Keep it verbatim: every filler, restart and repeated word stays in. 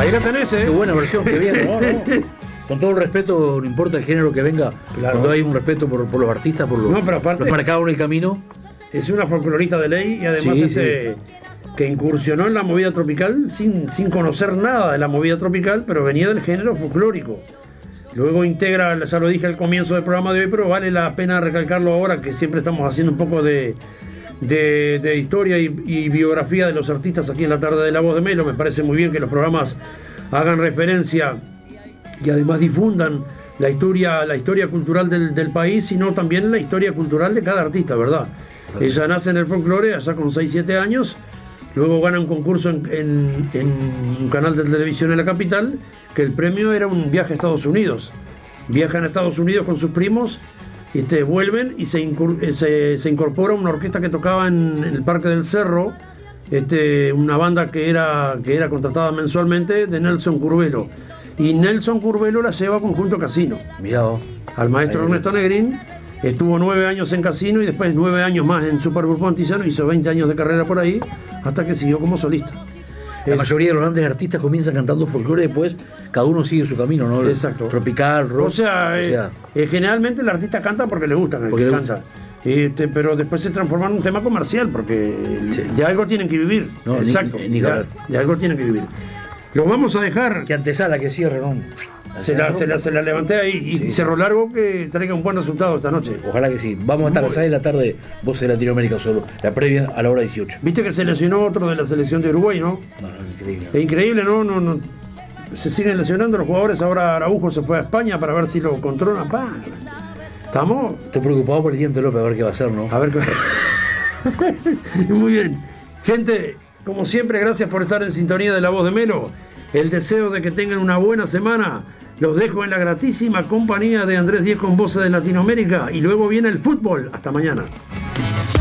Ahí la tenés, ¿eh? Qué buena versión, qué bien. No, no. Con todo el respeto, no importa el género que venga, Claro. cuando hay un respeto por, por los artistas, por los, No, pero aparte- los marcados en el camino. Es una folclorista de ley y además Sí, este que incursionó en la movida tropical sin, sin conocer nada de la movida tropical, pero venía del género folclórico. Luego integra, ya lo dije al comienzo del programa de hoy, pero vale la pena recalcarlo ahora que siempre estamos haciendo un poco de, de, de historia y, y biografía de los artistas aquí en la tarde de La Voz de Melo. Me parece muy bien que los programas hagan referencia y además difundan la historia, la historia cultural del, del país, sino también la historia cultural de cada artista, ¿verdad? Ella nace en el folclore allá con seis siete años, luego gana un concurso en, en, en un canal de televisión en la capital, que el premio era un viaje a Estados Unidos. Viajan a Estados Unidos con sus primos, este, vuelven y se, incur, se, se incorpora una orquesta que tocaba en, en el Parque del Cerro, este, una banda que era, que era contratada mensualmente de Nelson Curvelo. Y Nelson Curvelo la lleva a Conjunto Casino. Mirá vos. Al maestro Ahí. Ernesto Negrín. Estuvo nueve años en Casino y después nueve años más en Supergrupo Antillano, hizo veinte años de carrera por ahí, hasta que siguió como solista. La Es- mayoría de los grandes artistas comienzan cantando folclore y después cada uno sigue su camino, ¿no? Exacto. Tropical, rock. O sea, eh, eh, generalmente el artista canta porque le gusta el Porque que le canta. Este, pero después se transforma en un tema comercial porque Sí. de algo tienen que vivir. No, ni- Exacto. ni- ni de, hablar. de algo tienen que vivir. Los vamos a dejar. Que antesala, que cierre, ¿no? Se la, se, la, se la levanté ahí y Sí. cerró largo que traiga un buen resultado esta noche. Ojalá que sí. Vamos a estar a las seis de la tarde, Voces de Latinoamérica solo. La previa a la hora dieciocho. Viste que se lesionó otro de la selección de Uruguay, ¿no? No, no, increíble. Es increíble, ¿no? No, no. Se siguen lesionando los jugadores. Ahora Araujo se fue a España para ver si lo controlan. Pa. ¿Estamos? Estoy preocupado por el Diente López, a ver qué va a hacer, ¿no? A ver qué. Muy bien. Gente, como siempre, gracias por estar en sintonía de La Voz de Melo. El deseo de que tengan una buena semana. Los dejo en la gratísima compañía de Andrés Diez con Voces de Latinoamérica. Y luego viene el fútbol. Hasta mañana.